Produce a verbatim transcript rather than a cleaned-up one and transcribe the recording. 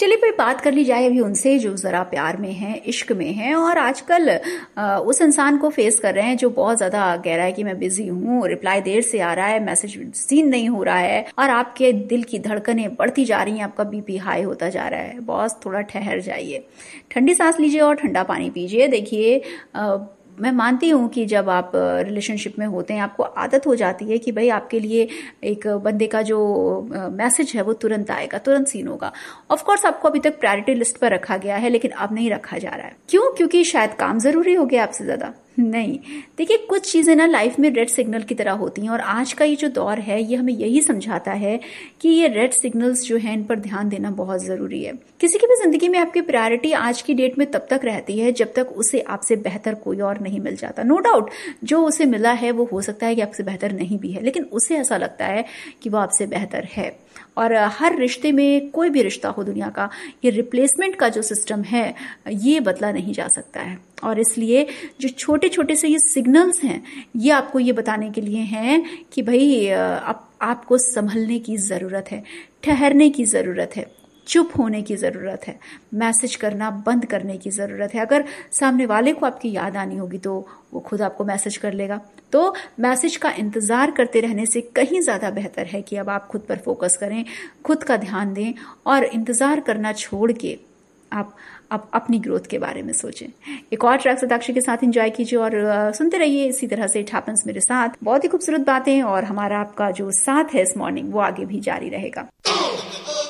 चलिए फिर बात कर ली जाए अभी उनसे जो जरा प्यार में है, इश्क में है और आजकल आ, उस इंसान को फेस कर रहे हैं जो बहुत ज्यादा कह रहा है कि मैं बिजी हूँ, रिप्लाई देर से आ रहा है, मैसेज सीन नहीं हो रहा है और आपके दिल की धड़कनें बढ़ती जा रही हैं, आपका बीपी हाई होता जा रहा है। बॉस थोड़ा ठहर जाइए, ठंडी सांस लीजिए और ठंडा पानी पीजिए। देखिए मैं मानती हूँ कि जब आप रिलेशनशिप में होते हैं आपको आदत हो जाती है कि भाई आपके लिए एक बंदे का जो मैसेज है वो तुरंत आएगा, तुरंत सीन होगा। ऑफ कोर्स आपको अभी तक प्रायोरिटी लिस्ट पर रखा गया है लेकिन अब नहीं रखा जा रहा है। क्यों? क्योंकि शायद काम जरूरी हो गया आपसे ज्यादा? नहीं। देखिए कुछ चीजें ना लाइफ में रेड सिग्नल की तरह होती हैं और आज का ये जो दौर है ये हमें यही समझाता है कि ये रेड सिग्नल्स जो हैं इन पर ध्यान देना बहुत जरूरी है। किसी की भी जिंदगी में आपकी प्रायोरिटी आज की डेट में तब तक रहती है जब तक उसे आपसे बेहतर कोई और नहीं मिल जाता। नो डाउट जो उसे मिला है वो हो सकता है कि आपसे बेहतर नहीं भी है, लेकिन उसे ऐसा लगता है कि वो आपसे बेहतर है। और हर रिश्ते में, कोई भी रिश्ता हो दुनिया का, ये रिप्लेसमेंट का जो सिस्टम है ये बदला नहीं जा सकता है। और इसलिए जो छोटे छोटे से ये सिग्नल्स हैं ये आपको ये बताने के लिए हैं कि भाई आप, आपको संभलने की जरूरत है, ठहरने की जरूरत है, चुप होने की जरूरत है, मैसेज करना बंद करने की जरूरत है। अगर सामने वाले को आपकी याद आनी होगी तो वो खुद आपको मैसेज कर लेगा। तो मैसेज का इंतजार करते रहने से कहीं ज्यादा बेहतर है कि अब आप खुद पर फोकस करें, खुद का ध्यान दें और इंतजार करना छोड़ के आप आप अपनी ग्रोथ के बारे में सोचें। एक और ट्रैक सताक्षी के साथ एंजॉय कीजिए और सुनते रहिए इसी तरह से इट हैपेंस मेरे साथ। बहुत ही खूबसूरत बातें और हमारा आपका जो साथ है इस मॉर्निंग वो आगे भी जारी रहेगा।